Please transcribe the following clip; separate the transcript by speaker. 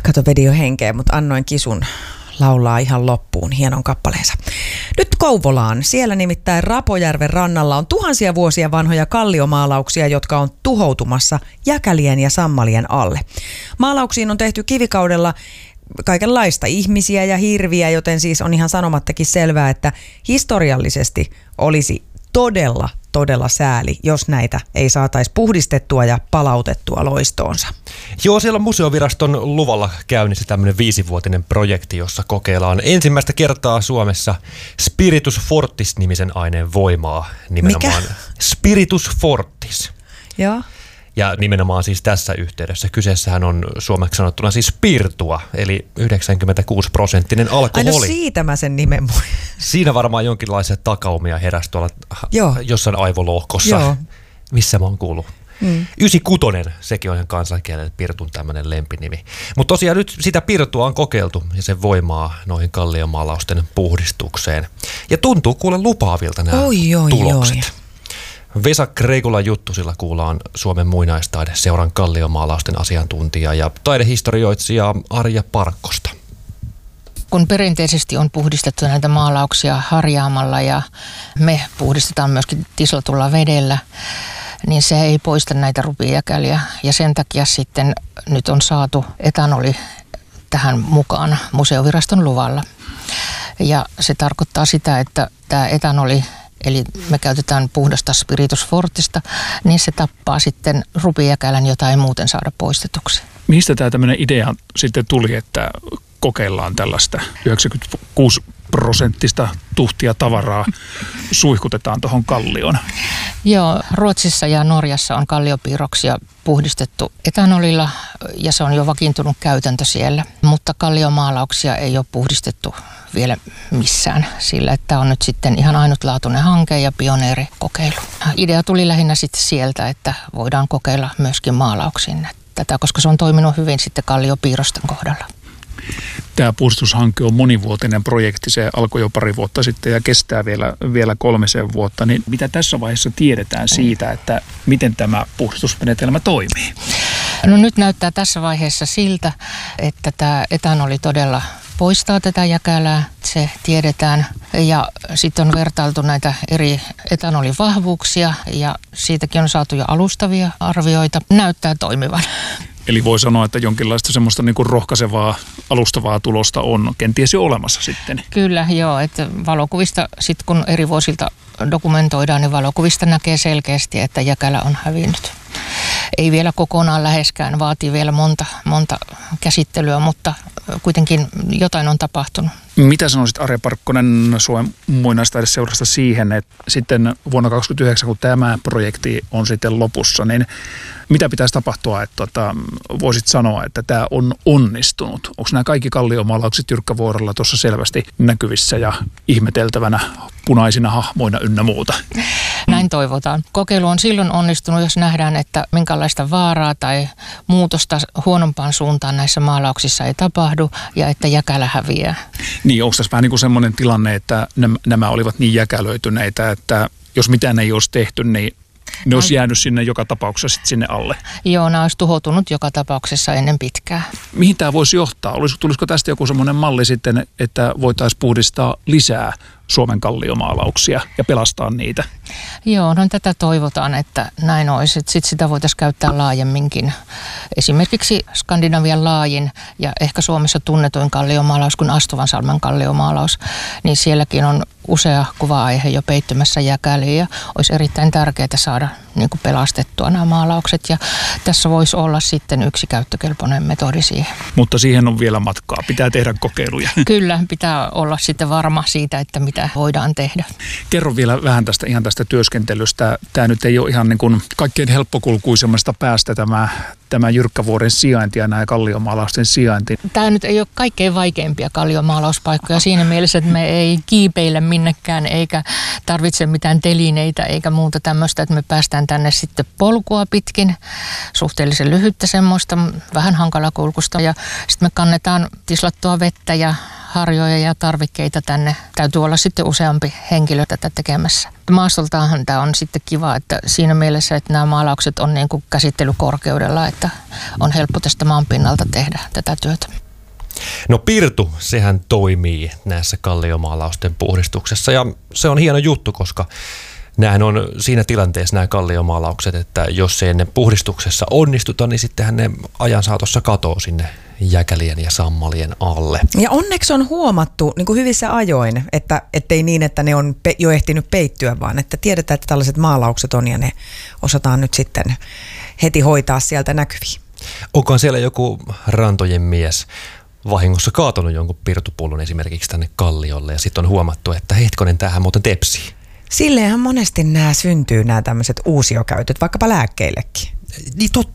Speaker 1: Kato, vedi jo henkeä, mutta annoin Kisun laulaa ihan loppuun hienon kappaleensa. Nyt Kouvolaan. Siellä nimittäin Rapojärven rannalla on tuhansia vuosia vanhoja kalliomaalauksia, jotka on tuhoutumassa jäkälien ja sammalien alle. Maalauksiin on tehty kivikaudella kaikenlaista ihmisiä ja hirviä, joten siis on ihan sanomattakin selvää, että historiallisesti olisi todella sääli, jos näitä ei saataisi puhdistettua ja palautettua loistoonsa.
Speaker 2: Joo, siellä on Museoviraston luvalla käynnissä tämmöinen 5-vuotinen projekti, jossa kokeillaan ensimmäistä kertaa Suomessa Spiritus Fortis-nimisen aineen voimaa. Nimenomaan
Speaker 1: mikä?
Speaker 2: Spiritus Fortis.
Speaker 1: Joo.
Speaker 2: Ja nimenomaan siis tässä yhteydessä kyseessähän on suomeksi sanottuna siis spirtua, eli 96% alkoholi.
Speaker 1: Ai no siitä mä sen nimen muistan.
Speaker 2: Siinä varmaan jonkinlaisia takaumia heräsi tuolla jossain aivolohkossa.
Speaker 1: Joo.
Speaker 2: Missä mä oon kuullut. 96, sekin on ihan kansankielellä pirtun tämmöinen lempinimi. Mutta tosiaan nyt sitä pirtua on kokeiltu ja sen voimaa noihin kalliomaalausten puhdistukseen. Ja tuntuu kuule lupaavilta nämä tulokset. Vesa Kreikulan Juttusilla kuullaan Suomen muinaistaidseuran kalliomaalausten asiantuntija ja taidehistorioitsija Arja Parkkosta.
Speaker 3: Kun perinteisesti on puhdistettu näitä maalauksia harjaamalla ja me puhdistetaan myöskin tislatulla vedellä, niin se ei poista näitä rupijäkäliä. Ja sen takia sitten nyt on saatu etanoli tähän mukaan Museoviraston luvalla. Ja se tarkoittaa sitä, että tämä etanoli, eli me käytetään puhdasta Spiritus Fortista, niin se tappaa sitten rupijäkälän, jota ei muuten saada poistetuksi.
Speaker 4: Mistä tämä tämmöinen idea sitten tuli, että kokeillaan tällaista 96% tuhtia tavaraa suihkutetaan tuohon kallioon?
Speaker 3: Joo, Ruotsissa ja Norjassa on kalliopiirroksia puhdistettu etanolilla ja se on jo vakiintunut käytäntö siellä, mutta kalliomaalauksia ei ole puhdistettu vielä missään, sillä että tämä on nyt sitten ihan ainutlaatuinen hanke ja pioneerikokeilu. Idea tuli lähinnä sitten sieltä, että voidaan kokeilla myöskin maalauksiin tätä, koska se on toiminut hyvin sitten kalliopiirrosten kohdalla.
Speaker 4: Tämä puhdistushanke on monivuotinen projekti, se alkoi jo pari vuotta sitten ja kestää vielä 3 vuotta. Niin mitä tässä vaiheessa tiedetään siitä, että miten tämä puhdistusmenetelmä toimii?
Speaker 3: No nyt näyttää tässä vaiheessa siltä, että tämä etanoli todella poistaa tätä jäkälää, se tiedetään. Ja sitten on vertailtu näitä eri etanolivahvuuksia ja siitäkin on saatu jo alustavia arvioita. Näyttää toimivan.
Speaker 4: Eli voi sanoa, että jonkinlaista semmoista niin kuin rohkaisevaa, alustavaa tulosta on kenties jo olemassa sitten.
Speaker 3: Kyllä, joo. Että valokuvista, sitten kun eri vuosilta dokumentoidaan, niin valokuvista näkee selkeästi, että jäkälä on hävinnyt. Ei vielä kokonaan läheskään, vaatii vielä monta käsittelyä, mutta kuitenkin jotain on tapahtunut.
Speaker 4: Mitä sanoisit, Arja Parkkonen, Suomen muinaistaideseurasta siihen, että sitten vuonna 2029, kun tämä projekti on sitten lopussa, niin mitä pitäisi tapahtua, että voisit sanoa, että tämä on onnistunut? Onko nämä kaikki kalliomaalaukset Jyrkkävuorella tuossa selvästi näkyvissä ja ihmeteltävänä punaisina hahmoina ynnä muuta?
Speaker 3: Näin toivotaan. Kokeilu on silloin onnistunut, jos nähdään, että minkälaista vaaraa tai muutosta huonompaan suuntaan näissä maalauksissa ei tapahdu ja että jäkälä häviää.
Speaker 4: Niin, onko tässä vähän niin kuin semmoinen tilanne, että nämä olivat niin jäkälöityneitä, että jos mitään ei olisi tehty, niin ne olisi jäänyt sinne joka tapauksessa sitten sinne alle?
Speaker 3: Joo, nämä olisi tuhoutunut joka tapauksessa ennen pitkää.
Speaker 4: Mihin tämä voisi johtaa? Tulisiko tästä joku semmoinen malli sitten, että voitaisiin puhdistaa lisää Suomen kalliomaalauksia ja pelastaa niitä?
Speaker 3: Joo, no tätä toivotaan, että näin olisi. Sitten sitä voitaisiin käyttää laajemminkin. Esimerkiksi Skandinavian laajin ja ehkä Suomessa tunnetuin kalliomaalaus kuin Astuvansalmen kalliomaalaus, niin sielläkin on usea kuva-aihe jo peittymässä jäkäliin ja olisi erittäin tärkeää saada niin kuin pelastettua nämä maalaukset ja tässä voisi olla sitten yksi käyttökelpoinen metodi siihen.
Speaker 4: Mutta siihen on vielä matkaa, pitää tehdä kokeiluja.
Speaker 3: Kyllä, pitää olla sitten varma siitä, että mitä voidaan tehdä.
Speaker 4: Kerro vielä vähän tästä työskentelystä. Tämä nyt ei ole ihan niin kuin kaikkein helppokulkuisemmasta päästä tämä Jyrkkävuoren sijainti ja nämä kalliomaalausten sijainti.
Speaker 3: Tämä nyt ei ole kaikkein vaikeimpia kalliomaalauspaikkoja siinä mielessä, että me ei kiipeillä minnekään eikä tarvitse mitään telineitä eikä muuta tämmöistä, että me päästään tänne sitten polkua pitkin, suhteellisen lyhyttä semmoista, vähän hankalakulkusta ja sitten me kannetaan tislattua vettä ja harjoja ja tarvikkeita tänne. Täytyy olla sitten useampi henkilö tätä tekemässä. Maastoltaanhan tämä on sitten kiva, että siinä mielessä, että nämä maalaukset on niin kuin käsittelykorkeudella, että on helppo tästä maanpinnalta tehdä tätä työtä.
Speaker 2: No pirtu, sehän toimii näissä kalliomaalausten puhdistuksessa ja se on hieno juttu, koska nämähän on siinä tilanteessa nämä kalliomaalaukset, että jos ei ennen puhdistuksessa onnistuta, niin sittenhän ne ajan saatossa katoo sinne jäkälien ja sammalien alle.
Speaker 1: Ja onneksi on huomattu niin kuin hyvissä ajoin, että ettei niin, että ne on jo ehtinyt peittyä, vaan että tiedetään, että tällaiset maalaukset on ja ne osataan nyt sitten heti hoitaa sieltä näkyviin.
Speaker 2: Onkohan siellä joku rantojen mies vahingossa kaatunut jonkun pirtupullon esimerkiksi tänne kalliolle ja sitten on huomattu, että hetkonen, tämähän muuten tepsii.
Speaker 1: Silleenhän monesti nämä syntyy, nämä tämmöiset uusiokäytöt, vaikkapa lääkkeillekin.
Speaker 2: Niin totta.